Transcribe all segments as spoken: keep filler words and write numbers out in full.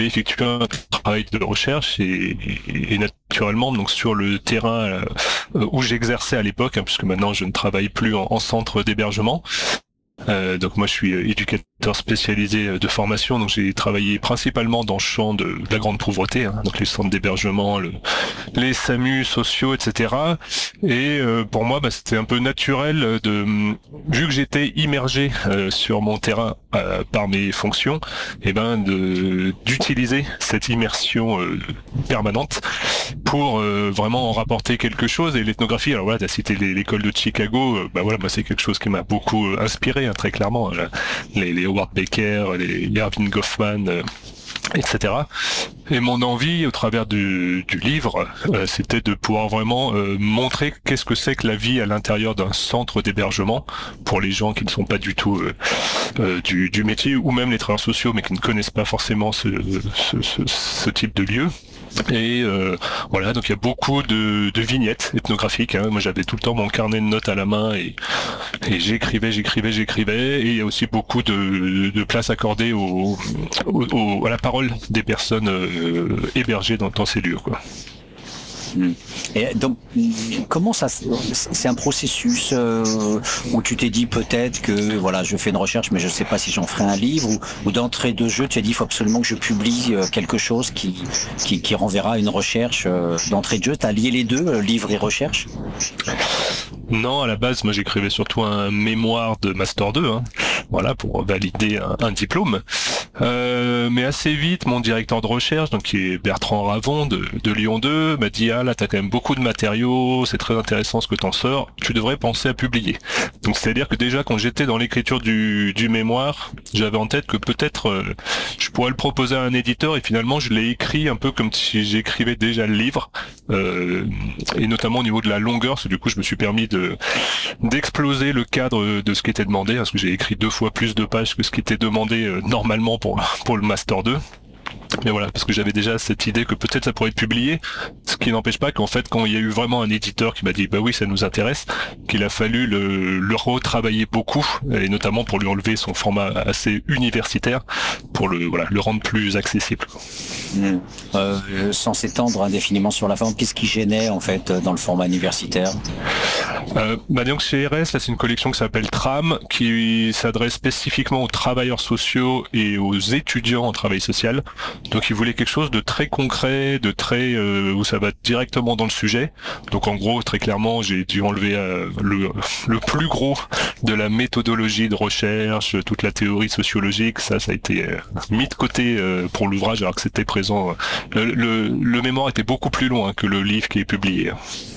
effectué un travail de recherche et, et, et naturellement, donc sur le terrain euh, où j'exerçais à l'époque, hein, puisque maintenant je ne travaille plus en, en centre d'hébergement. Euh, donc moi je suis éducateur spécialisé de formation, donc j'ai travaillé principalement dans le champ de, de la grande pauvreté, hein, donc les centres d'hébergement, le, les S A M U sociaux, et cetera. Et euh, pour moi, bah, c'était un peu naturel de, vu que j'étais immergé euh, sur mon terrain euh, par mes fonctions, et ben de d'utiliser cette immersion euh, permanente pour euh, vraiment en rapporter quelque chose. Et l'ethnographie, alors voilà, tu as cité l'école de Chicago, euh, bah voilà, moi c'est quelque chose qui m'a beaucoup euh, inspiré, hein, très clairement. Euh, les, les Howard Baker, les, les Erving Goffman, euh, et cetera. Et mon envie, au travers du, du livre, euh, c'était de pouvoir vraiment euh, montrer qu'est-ce que c'est que la vie à l'intérieur d'un centre d'hébergement pour les gens qui ne sont pas du tout euh, euh, du, du métier, ou même les travailleurs sociaux, mais qui ne connaissent pas forcément ce, ce, ce, ce type de lieu. Et euh, voilà, donc il y a beaucoup de, de vignettes ethnographiques, hein. Moi j'avais tout le temps mon carnet de notes à la main et, et j'écrivais, j'écrivais, j'écrivais. Et il y a aussi beaucoup de, de place accordée au, au, au, à la parole des personnes euh, hébergées dans, dans ces lieux, quoi. Et donc, comment ça, c'est un processus euh, où tu t'es dit peut-être que voilà, je fais une recherche, mais je ne sais pas si j'en ferai un livre, ou, ou d'entrée de jeu, tu as dit il faut absolument que je publie quelque chose qui qui, qui renverra une recherche euh, d'entrée de jeu. Tu as lié les deux, livre et recherche? Non, à la base, moi j'écrivais surtout un mémoire de Master deux, hein, voilà, pour valider un, un diplôme. Euh, mais assez vite, mon directeur de recherche, donc qui est Bertrand Ravon de, de Lyon deux, m'a dit ah là t'as quand même beaucoup de matériaux, c'est très intéressant ce que t'en sors, tu devrais penser à publier. Donc c'est-à-dire que déjà quand j'étais dans l'écriture du, du mémoire, j'avais en tête que peut-être euh, je pourrais le proposer à un éditeur, et finalement je l'ai écrit un peu comme si j'écrivais déjà le livre, euh, et notamment au niveau de la longueur, parce que du coup je me suis permis de d'exploser le cadre de ce qui était demandé, parce que j'ai écrit deux fois plus de pages que ce qui était demandé euh, normalement pour pour le Master deux. Mais voilà, parce que j'avais déjà cette idée que peut-être ça pourrait être publié, ce qui n'empêche pas qu'en fait, quand il y a eu vraiment un éditeur qui m'a dit bah oui, ça nous intéresse, qu'il a fallu le, le retravailler beaucoup, et notamment pour lui enlever son format assez universitaire, pour le voilà le rendre plus accessible. Mmh. Euh, sans s'étendre indéfiniment sur la forme, qu'est-ce qui gênait en fait dans le format universitaire? Euh, bah donc chez R S, là, c'est une collection qui s'appelle Tram, qui s'adresse spécifiquement aux travailleurs sociaux et aux étudiants en travail social. Donc ils voulaient quelque chose de très concret, de très euh, où ça va directement dans le sujet. Donc en gros, très clairement, j'ai dû enlever euh, le, le plus gros de la méthodologie de recherche, toute la théorie sociologique. Ça, ça a été euh, mis de côté euh, pour l'ouvrage, alors que c'était présent. Le, le, le mémoire était beaucoup plus loin que le livre qui est publié.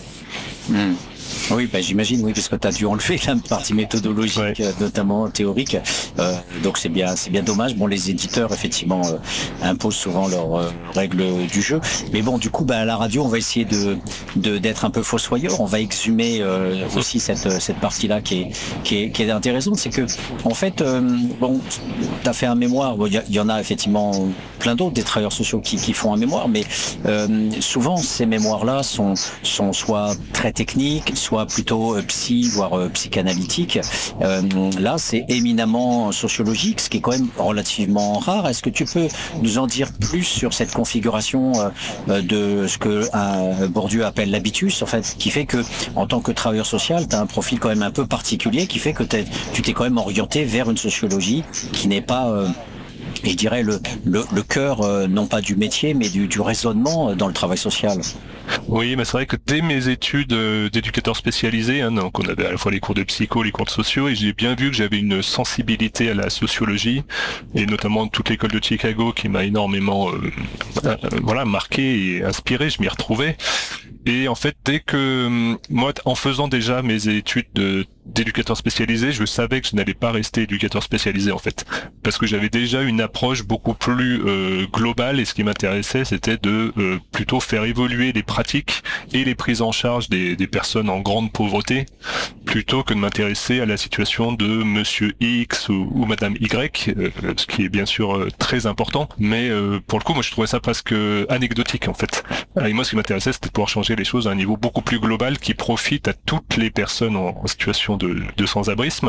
Mmh. Oui, bah, j'imagine, oui, parce que tu as dû enlever la partie méthodologique, ouais. euh, notamment théorique. Euh, donc c'est bien, c'est bien dommage. Bon, les éditeurs, effectivement, euh, imposent souvent leurs euh, règles du jeu. Mais bon, du coup, bah, à la radio, on va essayer de, de d'être un peu fossoyeur. On va exhumer euh, aussi cette cette partie-là qui est qui est qui est intéressante. C'est que, en fait, euh, bon, tu as fait un mémoire. Il bon, y, y en a effectivement plein d'autres, des travailleurs sociaux qui qui font un mémoire, mais euh, souvent ces mémoires-là sont sont soit très techniques, soit plutôt psy, voire euh, psychanalytique. Euh, là, c'est éminemment sociologique, ce qui est quand même relativement rare. Est-ce que tu peux nous en dire plus sur cette configuration euh, de ce que un Bourdieu appelle l'habitus, en fait, qui fait que, en tant que travailleur social, tu as un profil quand même un peu particulier, qui fait que tu t'es quand même orienté vers une sociologie qui n'est pas euh, et je dirais le, le, le cœur, euh, non pas du métier, mais du, du raisonnement dans le travail social. Oui, mais c'est vrai que dès mes études euh, d'éducateur spécialisé, hein, donc on avait à la fois les cours de psycho, les cours de sociaux, et j'ai bien vu que j'avais une sensibilité à la sociologie, et notamment toute l'école de Chicago qui m'a énormément euh, euh, voilà, marqué et inspiré, je m'y retrouvais. Et en fait, dès que moi, en faisant déjà mes études de, d'éducateur spécialisé, je savais que je n'allais pas rester éducateur spécialisé en fait, parce que j'avais déjà une approche beaucoup plus euh, globale, et ce qui m'intéressait, c'était de euh, plutôt faire évoluer les pratiques et les prises en charge des, des personnes en grande pauvreté, plutôt que de m'intéresser à la situation de Monsieur X ou, ou Madame Y, euh, ce qui est bien sûr euh, très important, mais euh, pour le coup, moi, je trouvais ça presque anecdotique en fait. Et moi, ce qui m'intéressait, c'était de pouvoir changer les choses à un niveau beaucoup plus global qui profite à toutes les personnes en, en situation situation de, de sans-abrisme.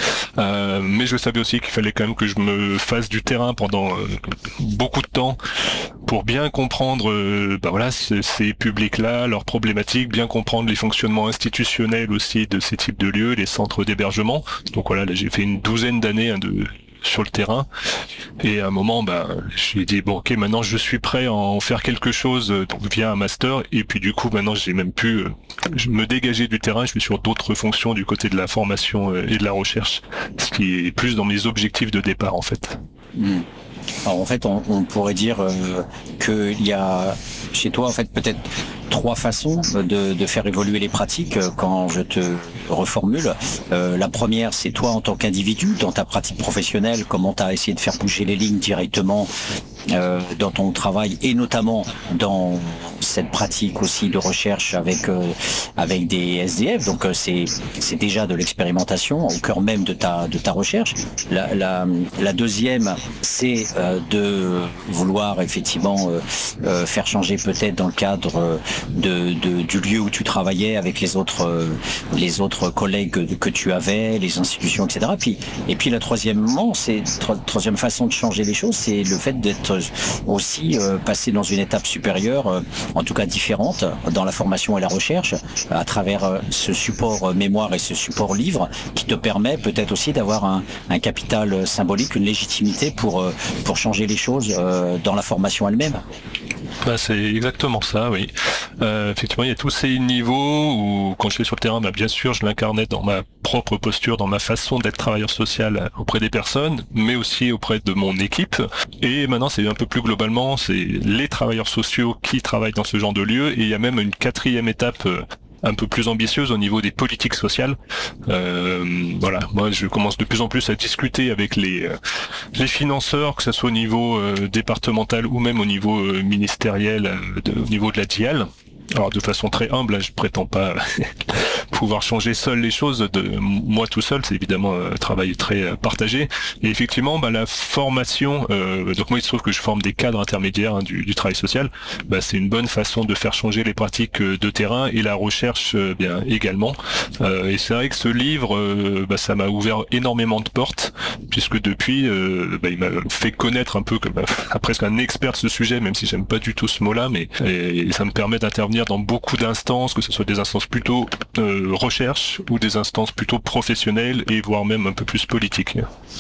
Euh, mais je savais aussi qu'il fallait quand même que je me fasse du terrain pendant euh, beaucoup de temps pour bien comprendre euh, bah voilà, ces, ces publics-là, leurs problématiques, bien comprendre les fonctionnements institutionnels aussi de ces types de lieux, les centres d'hébergement. Donc voilà, là j'ai fait une douzaine d'années hein, de sur le terrain, et à un moment bah j'ai dit bon ok, maintenant je suis prêt à en faire quelque chose donc via un master, et puis du coup maintenant j'ai même pu euh, me dégager du terrain, je suis sur d'autres fonctions du côté de la formation euh, et de la recherche, ce qui est plus dans mes objectifs de départ en fait. Mmh. Alors en fait on, on pourrait dire euh, qu'il y a chez toi en fait peut-être trois façons de, de faire évoluer les pratiques quand je te reformule. Euh, la première, c'est toi en tant qu'individu, dans ta pratique professionnelle, comment tu as essayé de faire bouger les lignes directement euh, dans ton travail, et notamment dans cette pratique aussi de recherche avec euh, avec des S D F. Donc euh, c'est c'est déjà de l'expérimentation au cœur même de ta de ta recherche. La la, la deuxième, c'est euh, de vouloir effectivement euh, euh, faire changer peut-être dans le cadre euh, De, de, du lieu où tu travaillais avec les autres, euh, les autres collègues que, que tu avais, les institutions, et cetera. Puis, et puis la troisièmement, c'est tro- troisième façon de changer les choses, c'est le fait d'être aussi euh, passé dans une étape supérieure, euh, en tout cas différente, dans la formation et la recherche, à travers euh, ce support euh, mémoire et ce support livre, qui te permet peut-être aussi d'avoir un, un capital symbolique, une légitimité pour, euh, pour changer les choses euh, dans la formation elle-même. Bah, c'est exactement ça, oui. Euh, effectivement, il y a tous ces niveaux où, quand je suis sur le terrain, bah, bien sûr, je l'incarnais dans ma propre posture, dans ma façon d'être travailleur social auprès des personnes, mais aussi auprès de mon équipe. Et maintenant, c'est un peu plus globalement, c'est les travailleurs sociaux qui travaillent dans ce genre de lieu. Et il y a même une quatrième étape euh, un peu plus ambitieuse au niveau des politiques sociales. Euh, voilà, moi je commence de plus en plus à discuter avec les les financeurs, que ce soit au niveau euh, départemental ou même au niveau euh, ministériel, euh, de, au niveau de la D I A L. Alors de façon très humble, je prétends pas pouvoir changer seul les choses de moi tout seul, c'est évidemment un travail très partagé. Et effectivement, bah, la formation, euh, donc moi il se trouve que je forme des cadres intermédiaires hein, du, du travail social, bah, c'est une bonne façon de faire changer les pratiques de terrain, et la recherche euh, bien également. Euh, et c'est vrai que ce livre, euh, bah, ça m'a ouvert énormément de portes, puisque depuis, euh, bah, il m'a fait connaître un peu comme euh, presque un expert de ce sujet, même si j'aime pas du tout ce mot-là, mais et, et ça me permet d'intervenir dans beaucoup d'instances, que ce soit des instances plutôt euh, recherche ou des instances plutôt professionnelles et voire même un peu plus politiques.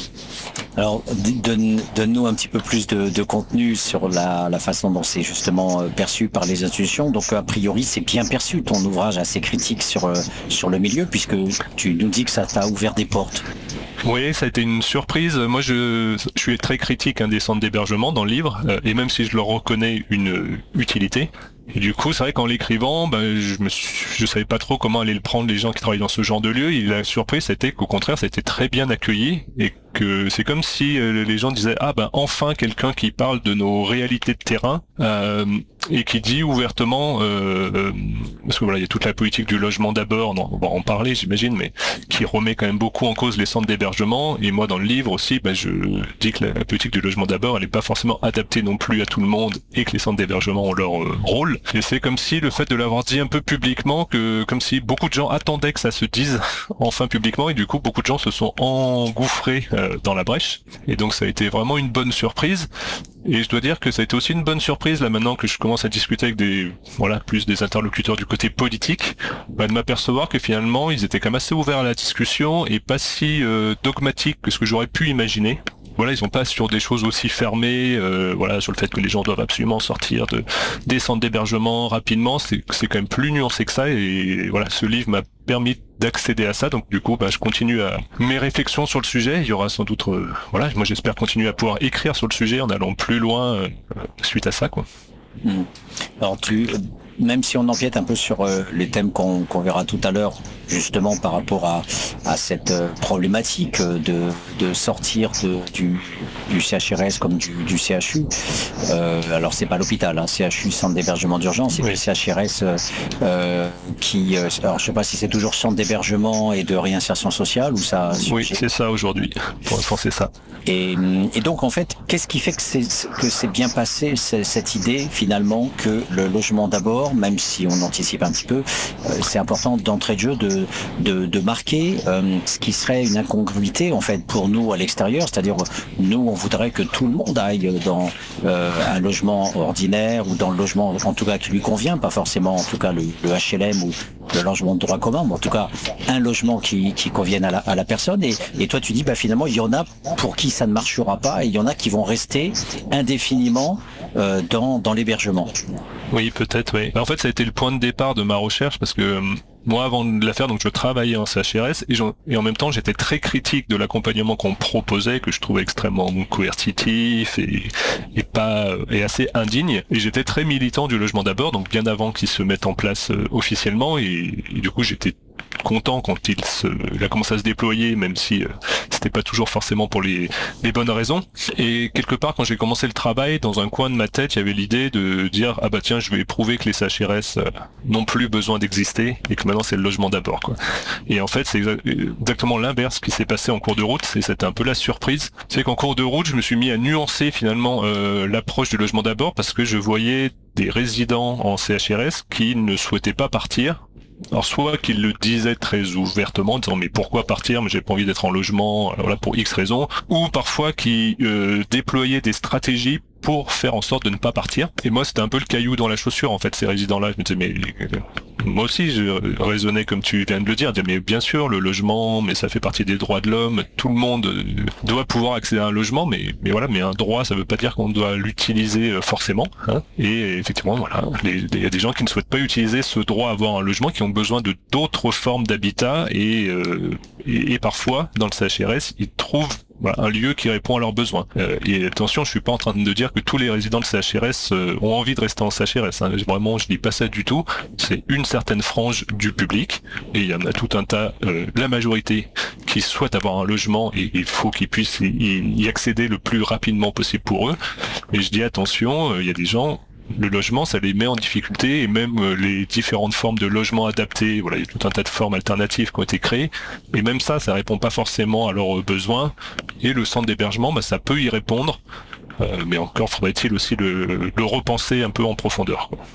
Alors, donne, donne-nous un petit peu plus de, de contenu sur la, la façon dont c'est justement perçu par les institutions. Donc, a priori, c'est bien perçu, ton ouvrage assez critique sur, sur le milieu, puisque tu nous dis que ça t'a ouvert des portes. Oui, ça a été une surprise. Moi, je, je suis très critique hein, des centres d'hébergement dans le livre, euh, et même si je leur reconnais une utilité. Et du coup, c'est vrai qu'en l'écrivant, ben, je me suis, je savais pas trop comment allaient le prendre les gens qui travaillent dans ce genre de lieu. Et la surprise, c'était qu'au contraire, ça a été très bien accueilli, et que c'est comme si euh, les gens disaient ah ben enfin quelqu'un qui parle de nos réalités de terrain euh, et qui dit ouvertement euh, euh, parce que voilà il y a toute la politique du logement d'abord, on va en parler j'imagine, mais qui remet quand même beaucoup en cause les centres d'hébergement. Et moi dans le livre aussi, ben, je dis que la politique du logement d'abord elle n'est pas forcément adaptée non plus à tout le monde, et que les centres d'hébergement ont leur euh, rôle. Et c'est comme si le fait de l'avoir dit un peu publiquement, que comme si beaucoup de gens attendaient que ça se dise enfin publiquement, et du coup beaucoup de gens se sont engouffrés euh, dans la brèche, et donc ça a été vraiment une bonne surprise. Et je dois dire que ça a été aussi une bonne surprise là maintenant que je commence à discuter avec des voilà plus des interlocuteurs du côté politique, bah, de m'apercevoir que finalement ils étaient quand même assez ouverts à la discussion et pas si euh, dogmatiques que ce que j'aurais pu imaginer. Voilà, ils sont pas sur des choses aussi fermées, euh, voilà, sur le fait que les gens doivent absolument sortir de des centres d'hébergement rapidement. C'est c'est quand même plus nuancé que ça, et voilà, ce livre m'a permis d'accéder à ça. Donc du coup, bah, je continue à mes réflexions sur le sujet. Il y aura sans doute, euh, voilà, moi j'espère continuer à pouvoir écrire sur le sujet en allant plus loin euh, suite à ça, quoi. Mmh. Alors tu, même si on empiète un peu sur euh, les thèmes qu'on qu'on verra tout à l'heure, justement par rapport à, à cette euh, problématique de, de sortir de, du, du C H R S comme du, du C H U. Euh, alors c'est pas l'hôpital, hein, C H U, centre d'hébergement d'urgence, c'est oui. Le C H R S euh, qui, euh, alors je sais pas si c'est toujours centre d'hébergement et de réinsertion sociale ou ça. Oui, c'est ça aujourd'hui. Pour l'instant, c'est ça. Et, et donc en fait, qu'est-ce qui fait que c'est que c'est bien passé cette idée finalement que le logement d'abord d'abord, même si on anticipe un petit peu, euh, c'est important d'entrée de jeu de, de, de marquer euh, ce qui serait une incongruité en fait pour nous à l'extérieur, c'est-à-dire nous on voudrait que tout le monde aille dans euh, un logement ordinaire ou dans le logement en tout cas qui lui convient, pas forcément en tout cas le, le H L M ou le logement de droit commun, mais en tout cas un logement qui, qui convienne à la, à la personne. Et, et toi tu dis bah finalement il y en a pour qui ça ne marchera pas et il y en a qui vont rester indéfiniment euh, dans, dans l'hébergement. Oui, peut-être, oui. En fait, ça a été le point de départ de ma recherche parce que moi, avant de la faire, donc je travaillais en C H R S et, et en même temps, j'étais très critique de l'accompagnement qu'on proposait, que je trouvais extrêmement coercitif et, et pas et assez indigne. Et j'étais très militant du logement d'abord, donc bien avant qu'il se mette en place euh, officiellement. Et, et du coup, j'étais content quand il, se, il a commencé à se déployer, même si euh, c'était pas toujours forcément pour les, les bonnes raisons. Et quelque part, quand j'ai commencé le travail, dans un coin de ma tête, il y avait l'idée de dire ah bah tiens, je vais prouver que les C H R S euh, n'ont plus besoin d'exister et que maintenant c'est le logement d'abord, quoi. Et en fait, c'est exa- exactement l'inverse qui s'est passé en cours de route. Et c'était un peu la surprise. C'est qu'en cours de route, je me suis mis à nuancer finalement euh, l'approche du logement d'abord parce que je voyais des résidents en C H R S qui ne souhaitaient pas partir. Alors soit qu'ils le disaient très ouvertement, en disant mais pourquoi partir, mais j'ai pas envie d'être en logement, voilà pour X raisons, ou parfois qui euh, déployaient des stratégies pour faire en sorte de ne pas partir. Et moi c'était un peu le caillou dans la chaussure en fait, ces résidents-là. Je me disais mais moi aussi je raisonnais comme tu viens de le dire, je disais, mais bien sûr le logement, mais ça fait partie des droits de l'homme, tout le monde doit pouvoir accéder à un logement, mais mais voilà, mais un droit ça veut pas dire qu'on doit l'utiliser forcément, hein. Et effectivement voilà, il y a des gens qui ne souhaitent pas utiliser ce droit à avoir un logement, qui ont besoin de d'autres formes d'habitat et, euh, et et parfois dans le C H R S ils trouvent voilà, un lieu qui répond à leurs besoins. Euh, et attention, je suis pas en train de dire que tous les résidents de C H R S euh, ont envie de rester en C H R S. Hein. Vraiment, je dis pas ça du tout. C'est une certaine frange du public, et il y en a tout un tas, euh, la majorité, qui souhaitent avoir un logement, et il faut qu'ils puissent y, y accéder le plus rapidement possible pour eux. Mais je dis attention, il euh, y a des gens, le logement, ça les met en difficulté, et même euh, les différentes formes de logement adaptés, voilà, il y a tout un tas de formes alternatives qui ont été créées, et même ça, ça répond pas forcément à leurs besoins, et le centre d'hébergement, bah, ça peut y répondre, euh, mais encore faudrait-il aussi le, le repenser un peu en profondeur, quoi.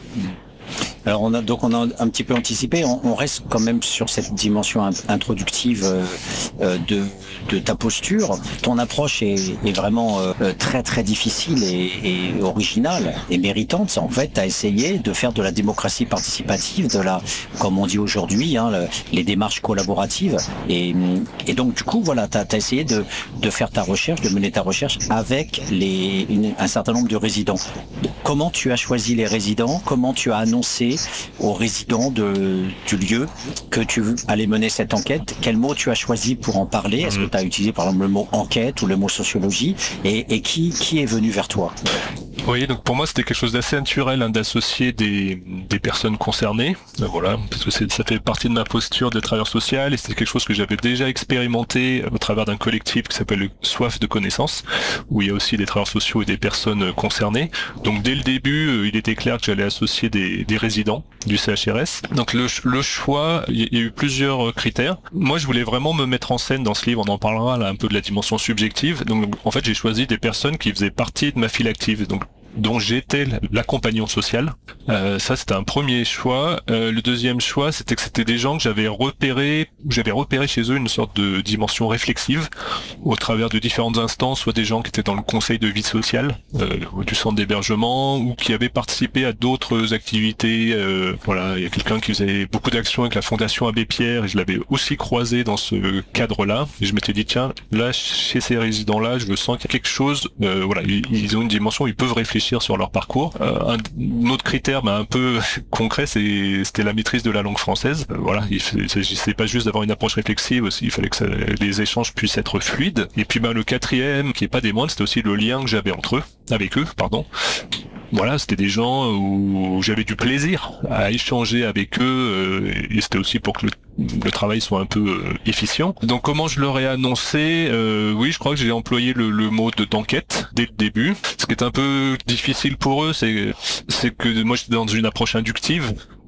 Alors on a donc on a un petit peu anticipé, on, on reste quand même sur cette dimension introductive euh, de, de ta posture. Ton approche est, est vraiment euh, très très difficile et, et originale et méritante. En fait, tu as essayé de faire de la démocratie participative, de la, comme on dit aujourd'hui, hein, le, les démarches collaboratives. Et, et donc du coup, voilà, tu as essayé de, de faire ta recherche, de mener ta recherche avec les, une, un certain nombre de résidents. Comment tu as choisi les résidents? Comment tu as annoncé aux résidents de, du lieu que tu allais mener cette enquête? Quel mot tu as choisi pour en parler? Est-ce que tu as utilisé par exemple le mot enquête ou le mot sociologie? Et, et qui, qui est venu vers toi? Oui, donc pour moi c'était quelque chose d'assez naturel, hein, d'associer des, des personnes concernées, euh, voilà, parce que c'est, ça fait partie de ma posture de travailleur social, et c'est quelque chose que j'avais déjà expérimenté au travers d'un collectif qui s'appelle Soif de connaissances, où il y a aussi des travailleurs sociaux et des personnes concernées. Donc dès le début, euh, il était clair que j'allais associer des, des résidents du C H R S. Donc le, le choix, il y a eu plusieurs critères. Moi je voulais vraiment me mettre en scène dans ce livre, on en parlera là un peu de la dimension subjective. Donc en fait j'ai choisi des personnes qui faisaient partie de ma file active, donc dont j'étais l'accompagnant social. Euh, ça, c'était un premier choix. Euh, le deuxième choix, c'était que c'était des gens que j'avais repérés, j'avais repéré chez eux une sorte de dimension réflexive au travers de différentes instances, soit des gens qui étaient dans le conseil de vie sociale euh, du centre d'hébergement, ou qui avaient participé à d'autres activités. Euh, voilà, il y a quelqu'un qui faisait beaucoup d'actions avec la Fondation Abbé Pierre, et je l'avais aussi croisé dans ce cadre-là. Et je m'étais dit, tiens, là, chez ces résidents-là, je sens qu'il y a quelque chose. Euh, voilà, ils, ils ont une dimension, ils peuvent réfléchir sur leur parcours. Euh, un autre critère bah, un peu concret, c'est, c'était la maîtrise de la langue française. Euh, voilà, il ne s'agissait pas juste d'avoir une approche réflexive, aussi, il fallait que ça, les échanges puissent être fluides. Et puis bah, le quatrième, qui est pas des moindres, c'était aussi le lien que j'avais entre eux, avec eux, pardon. Voilà, c'était des gens où j'avais du plaisir à échanger avec eux, euh, et c'était aussi pour que le, le travail soit un peu euh, efficient. Donc comment je leur ai annoncé, euh, oui, je crois que j'ai employé le, le mot de d'enquête dès le début. Ce qui est un peu difficile pour eux, c'est c'est que moi j'étais dans une approche inductive,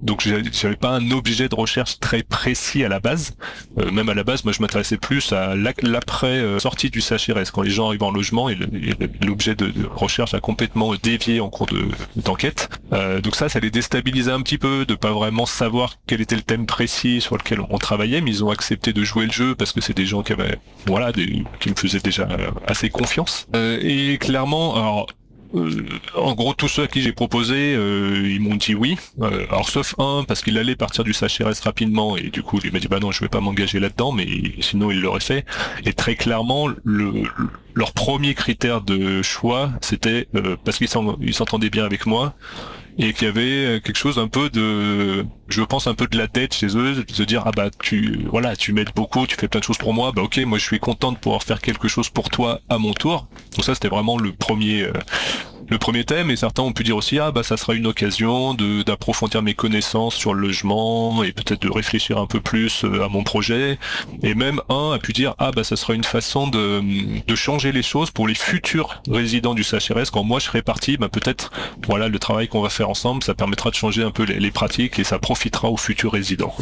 donc j'avais pas un objet de recherche très précis à la base. Euh, même à la base, moi je m'intéressais plus à l'après euh, sortie du C H R S, quand les gens arrivent en logement et l'objet de, de recherche a complètement dévié en cours de d'enquête. Euh, donc ça, ça les déstabilisait un petit peu de pas vraiment savoir quel était le thème précis sur lequel on travaillait, mais ils ont accepté de jouer le jeu parce que c'est des gens qui avaient, voilà, des, qui me faisaient déjà assez confiance. Euh, et clairement, alors Euh, en gros, tous ceux à qui j'ai proposé, euh, ils m'ont dit oui. Euh, alors sauf un, parce qu'il allait partir du C H R S rapidement, et du coup, il m'a dit bah non, je vais pas m'engager là-dedans, mais sinon il l'aurait fait. Et très clairement, le, leur premier critère de choix, c'était euh, parce qu'ils s'entendaient bien avec moi, et qu'il y avait quelque chose un peu de, je pense un peu de la tête chez eux, de se dire ah bah tu, voilà, tu m'aides beaucoup, tu fais plein de choses pour moi, bah ok, moi je suis content de pouvoir faire quelque chose pour toi à mon tour. Donc ça, c'était vraiment le premier. Euh, Le premier thème, et certains ont pu dire aussi ah bah ça sera une occasion de d'approfondir mes connaissances sur le logement et peut-être de réfléchir un peu plus à mon projet. Et même un a pu dire ah bah ça sera une façon de de changer les choses pour les futurs résidents du C H R S. Quand moi je serai parti, bah peut-être voilà, le travail qu'on va faire ensemble, ça permettra de changer un peu les, les pratiques et ça profitera aux futurs résidents.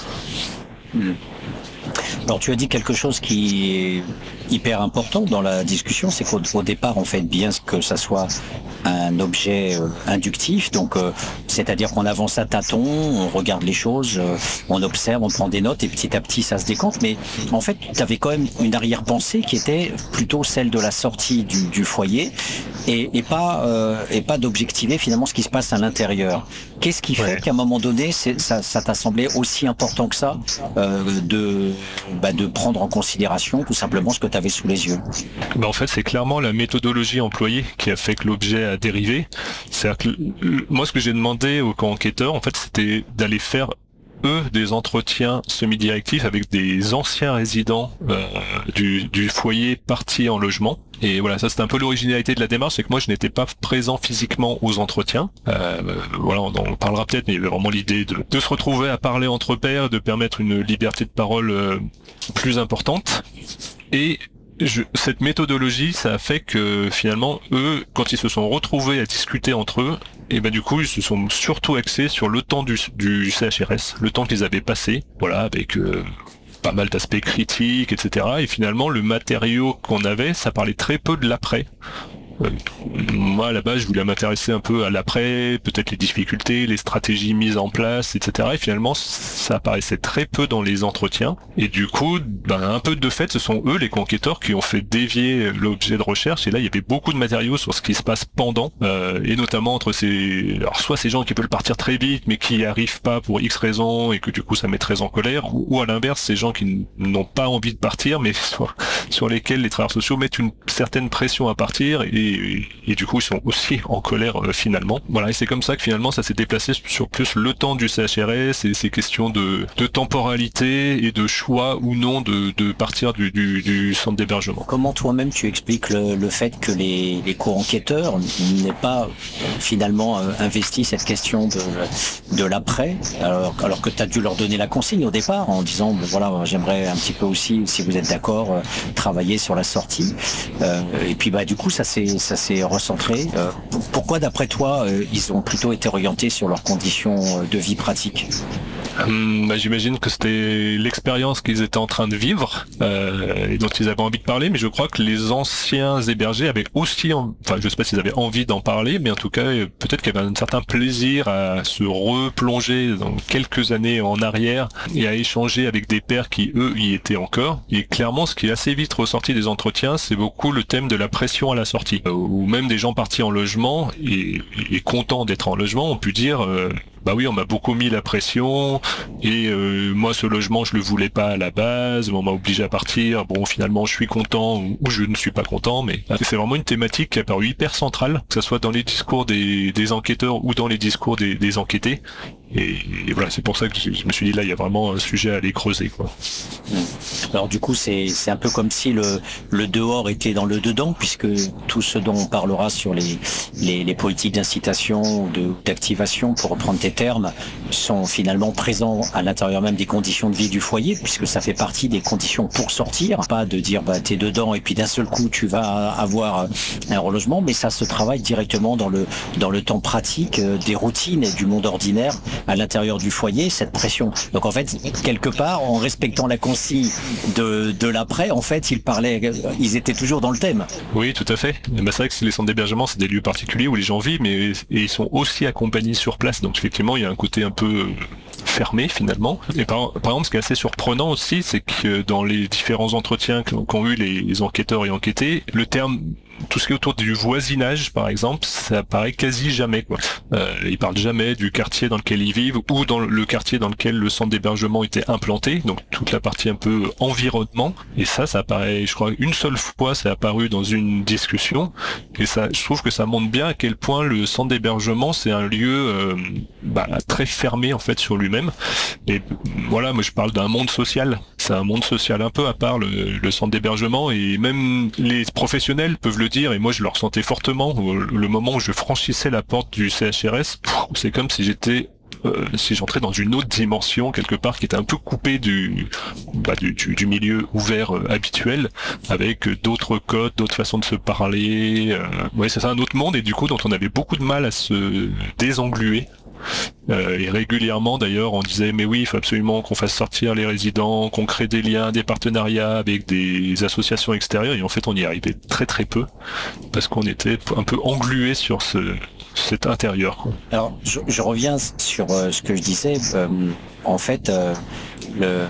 Mmh. Alors tu as dit quelque chose qui est hyper important dans la discussion, c'est qu'au au départ on fait bien que ça soit un objet euh, inductif, donc euh, c'est-à-dire qu'on avance à tâtons, on regarde les choses, euh, on observe, on prend des notes et petit à petit ça se décompte, mais en fait tu avais quand même une arrière-pensée qui était plutôt celle de la sortie du, du foyer et, et pas, euh, et pas d'objectiver finalement ce qui se passe à l'intérieur. Qu'est-ce qui fait ouais. qu'à un moment donné ça, ça t'a semblé aussi important que ça euh, de, bah, de prendre en considération tout simplement ce que tu avais sous les yeux? Bah en fait c'est clairement la méthodologie employée qui a fait que l'objet a dérivé. C'est-à-dire que moi ce que j'ai demandé aux co-enquêteurs en fait c'était d'aller faire eux des entretiens semi-directifs avec des anciens résidents euh, du, du foyer partis en logement. Et voilà, ça c'est un peu l'originalité de la démarche, c'est que moi je n'étais pas présent physiquement aux entretiens. Euh, voilà, on en parlera peut-être, mais il y avait vraiment l'idée de, de se retrouver à parler entre pairs, de permettre une liberté de parole euh, plus importante. Et je, cette méthodologie, ça a fait que finalement, eux, quand ils se sont retrouvés à discuter entre eux, et ben du coup, ils se sont surtout axés sur le temps du, du C H R S, le temps qu'ils avaient passé, voilà, avec euh, pas mal d'aspects critiques, et cetera. Et finalement, le matériau qu'on avait, ça parlait très peu de l'après. Euh, moi, à la base, je voulais m'intéresser un peu à l'après, peut-être les difficultés, les stratégies mises en place, et cetera. Et finalement, ça apparaissait très peu dans les entretiens. Et du coup, ben, un peu de fait, ce sont eux, les enquêteurs, qui ont fait dévier l'objet de recherche. Et là, il y avait beaucoup de matériaux sur ce qui se passe pendant, euh, et notamment entre ces, alors soit ces gens qui peuvent partir très vite, mais qui n'y arrivent pas pour X raisons, et que du coup, ça met très en colère, ou, ou à l'inverse, ces gens qui n'ont pas envie de partir, mais sur, sur lesquels les travailleurs sociaux mettent une certaine pression à partir, et Et, et du coup ils sont aussi en colère euh, finalement. Voilà, et c'est comme ça que finalement ça s'est déplacé sur plus le temps du C H R S et ces questions de, de temporalité et de choix ou non de, de partir du, du, du centre d'hébergement. Comment toi-même tu expliques le, le fait que les, les co-enquêteurs n'aient pas finalement euh, investi cette question de, de l'après, alors, alors que tu as dû leur donner la consigne au départ en disant ben voilà, j'aimerais un petit peu aussi, si vous êtes d'accord, euh, travailler sur la sortie. Euh, et puis bah du coup ça s'est ça s'est recentré. Euh, pourquoi d'après toi euh, ils ont plutôt été orientés sur leurs conditions de vie pratiques? Hum, bah, j'imagine que c'était l'expérience qu'ils étaient en train de vivre euh, et dont ils avaient envie de parler, mais je crois que les anciens hébergés avaient aussi, en... enfin je sais pas s'ils avaient envie d'en parler, mais en tout cas peut-être qu'il y avait un certain plaisir à se replonger dans quelques années en arrière et à échanger avec des pairs qui eux y étaient encore. Et clairement ce qui est assez vite ressorti des entretiens, c'est beaucoup le thème de la pression à la sortie, euh, ou même des gens partis en logement et, et contents d'être en logement ont pu dire euh, bah oui, on m'a beaucoup mis la pression et euh, moi ce logement je le voulais pas à la base, on m'a obligé à partir, bon finalement je suis content ou, ou je ne suis pas content, mais c'est vraiment une thématique qui a paru hyper centrale, que ce soit dans les discours des, des enquêteurs ou dans les discours des, des enquêtés. Et, et voilà, c'est pour ça que je, je me suis dit là il y a vraiment un sujet à aller creuser quoi. Alors du coup c'est c'est un peu comme si le le dehors était dans le dedans, puisque tout ce dont on parlera sur les les, les politiques d'incitation ou de d'activation, pour reprendre tes termes, sont finalement présents à l'intérieur même des conditions de vie du foyer, puisque ça fait partie des conditions pour sortir, pas de dire bah t'es dedans et puis d'un seul coup tu vas avoir un relogement, mais ça se travaille directement dans le dans le temps pratique des routines et du monde ordinaire à l'intérieur du foyer cette pression. Donc en fait, quelque part, en respectant la consigne de, de l'après, en fait, ils parlaient, ils étaient toujours dans le thème. Oui, tout à fait. Ben, c'est vrai que les centres d'hébergement, c'est des lieux particuliers où les gens vivent, mais et ils sont aussi accompagnés sur place. Donc effectivement, il y a un côté un peu fermé finalement. Et par, par exemple, ce qui est assez surprenant aussi, c'est que dans les différents entretiens qu'ont eu les, les enquêteurs et enquêtés, le terme tout ce qui est autour du voisinage, par exemple, ça apparaît quasi jamais, quoi. Euh, ils parlent jamais du quartier dans lequel ils vivent ou dans le quartier dans lequel le centre d'hébergement était implanté, donc toute la partie un peu environnement. Et ça, ça apparaît, je crois, une seule fois, c'est apparu dans une discussion. Et ça, je trouve que ça montre bien à quel point le centre d'hébergement, c'est un lieu euh, bah, très fermé en fait sur lui-même. Et voilà, moi je parle d'un monde social. C'est un monde social un peu à part le, le centre d'hébergement, et même les professionnels peuvent le dire, et moi je le ressentais fortement. Le moment où je franchissais la porte du C H R S, c'est comme si j'étais euh, si j'entrais dans une autre dimension quelque part qui était un peu coupée du bah, du, du, du milieu ouvert euh, habituel, avec d'autres codes, d'autres façons de se parler. Euh, ouais, c'est ça, un autre monde, et du coup dont on avait beaucoup de mal à se désengluer. Euh, et régulièrement d'ailleurs on disait mais oui, il faut absolument qu'on fasse sortir les résidents, qu'on crée des liens, des partenariats avec des associations extérieures, et en fait on y arrivait très très peu parce qu'on était un peu englué sur ce cet intérieur, quoi. Alors je, je reviens sur euh, ce que je disais, euh, en fait euh, le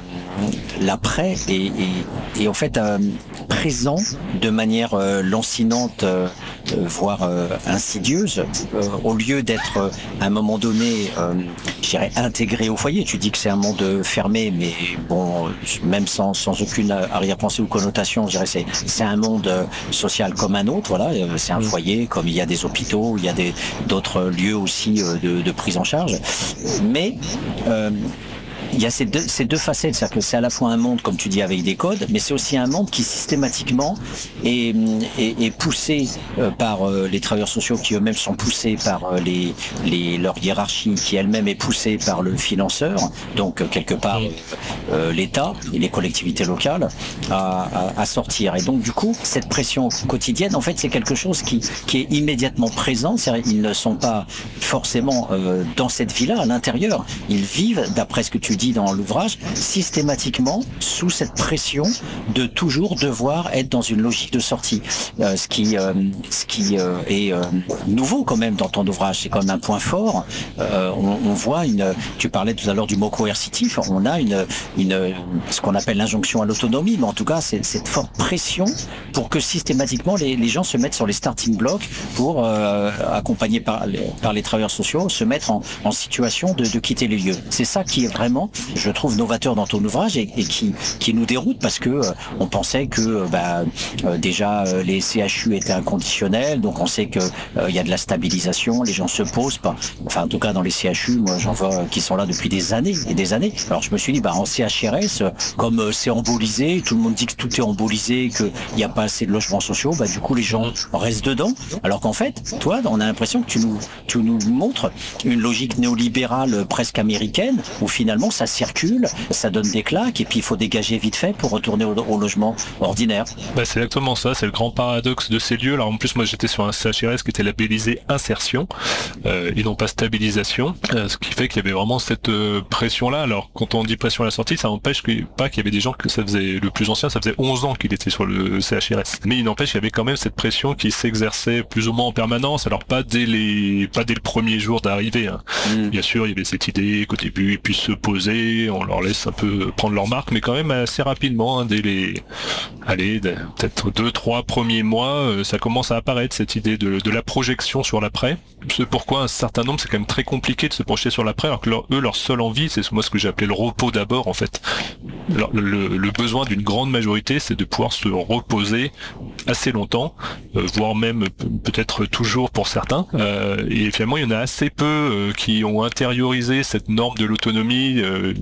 l'après est, est, est en fait euh, présent de manière euh, lancinante, euh, voire euh, insidieuse, euh, au lieu d'être euh, à un moment donné, euh, je dirais, intégré au foyer. Tu dis que c'est un monde fermé, mais bon, même sans, sans aucune arrière-pensée ou connotation, je dirais c'est c'est un monde euh, social comme un autre. Voilà, c'est un foyer, comme il y a des hôpitaux, il y a des d'autres lieux aussi euh, de, de prise en charge, mais euh, il y a ces deux, ces deux facettes, c'est-à-dire que c'est à la fois un monde, comme tu dis, avec des codes, mais c'est aussi un monde qui systématiquement est, est, est poussé euh, par euh, les travailleurs sociaux, qui eux-mêmes sont poussés par euh, les, les, leur hiérarchie, qui elle-même est poussée par le financeur, donc euh, quelque part euh, euh, l'État et les collectivités locales, à, à, à sortir. Et donc du coup, cette pression quotidienne, en fait, c'est quelque chose qui, qui est immédiatement présent, c'est-à-dire ils ne sont pas forcément euh, dans cette vie-là, à l'intérieur, ils vivent, d'après ce que tu dis dans l'ouvrage, systématiquement sous cette pression de toujours devoir être dans une logique de sortie. Euh, ce qui, euh, ce qui euh, est euh, nouveau quand même dans ton ouvrage, c'est quand même un point fort. Euh, on, on voit une. Tu parlais tout à l'heure du mot coercitif. On a une, une ce qu'on appelle l'injonction à l'autonomie, mais en tout cas, c'est cette forte pression pour que systématiquement les, les gens se mettent sur les starting blocks pour euh, accompagnés par les, par les travailleurs sociaux, se mettre en, en situation de, de quitter les lieux. C'est ça qui est vraiment, je trouve, novateur dans ton ouvrage, et, et qui, qui nous déroute, parce que euh, on pensait que euh, bah, euh, déjà euh, les C H U étaient inconditionnels, donc on sait que euh, il y a de la stabilisation, les gens se posent pas. Enfin, en tout cas dans les C H U, moi j'en vois euh, qui sont là depuis des années et des années. Alors je me suis dit, bah en C H R S, euh, comme euh, c'est embolisé, tout le monde dit que tout est embolisé, qu'il n'y a pas assez de logements sociaux, bah du coup les gens restent dedans. Alors qu'en fait, toi, on a l'impression que tu nous, tu nous montres une logique néolibérale euh, presque américaine, où finalement ça circule, ça donne des claques, et puis il faut dégager vite fait pour retourner au, au logement ordinaire. Bah, c'est exactement ça, c'est le grand paradoxe de ces lieux. Alors en plus moi j'étais sur un C H R S qui était labellisé insertion euh, et non pas stabilisation, euh, ce qui fait qu'il y avait vraiment cette euh, pression là. Alors quand on dit pression à la sortie, ça n'empêche que, pas qu'il y avait des gens que ça faisait, le plus ancien ça faisait onze ans qu'il était sur le C H R S, mais il n'empêche qu'il y avait quand même cette pression qui s'exerçait plus ou moins en permanence. Alors pas dès les pas dès le premier jour d'arrivée, hein. Mmh. Bien sûr il y avait cette idée qu'au début ils puissent se poser, on leur laisse un peu prendre leur marque, mais quand même assez rapidement, hein, dès les allez peut-être deux trois premiers mois, euh, ça commence à apparaître cette idée de, de la projection sur l'après. C'est pourquoi un certain nombre, c'est quand même très compliqué de se projeter sur l'après, alors que leur, eux leur seule envie, c'est moi ce que j'ai appelé le repos d'abord en fait. Alors, le, le besoin d'une grande majorité, c'est de pouvoir se reposer assez longtemps, euh, voire même peut-être toujours pour certains, euh, et finalement il y en a assez peu euh, qui ont intériorisé cette norme de l'autonomie euh,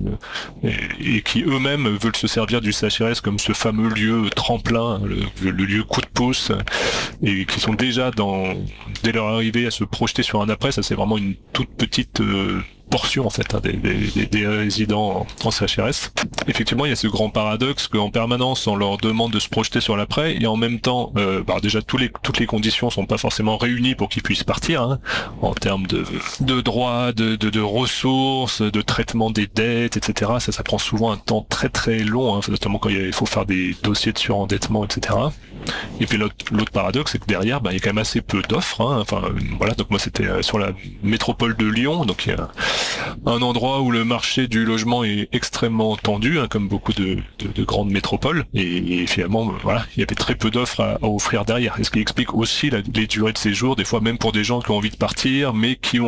et, et qui eux-mêmes veulent se servir du C H R S comme ce fameux lieu tremplin, le, le lieu coup de pouce, et qui sont déjà dans, dès leur arrivée à se projeter sur un après. Ça c'est vraiment une toute petite euh, portion en fait hein, des, des, des résidents en, en C H R S. Effectivement, il y a ce grand paradoxe qu'en permanence on leur demande de se projeter sur l'après et en même temps, euh, bah déjà tous les, toutes les conditions sont pas forcément réunies pour qu'ils puissent partir hein, en termes de, de droits, de, de, de ressources, de traitement des dettes, et cetera. Ça, ça prend souvent un temps très très long, hein, notamment quand il, y a, il faut faire des dossiers de surendettement, et cetera. Et puis l'autre, l'autre paradoxe, c'est que derrière, bah, il y a quand même assez peu d'offres. Hein. Enfin, euh, voilà. Donc moi, c'était euh, sur la métropole de Lyon, donc il y a un endroit où le marché du logement est extrêmement tendu, hein, comme beaucoup de, de, de grandes métropoles. Et, et finalement, euh, voilà, il y avait très peu d'offres à, à offrir derrière. Et ce qui explique aussi la, les durées de séjour, des fois même pour des gens qui ont envie de partir, mais qui ont